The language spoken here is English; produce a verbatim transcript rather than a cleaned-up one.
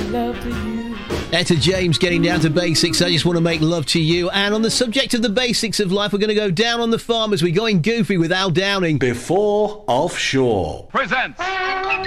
love to you. Etta James getting down to basics. I just want to make love to you. And on the subject of the basics of life, we're going to go down on the farm as we're going goofy with Al Downing. Before Offshore presents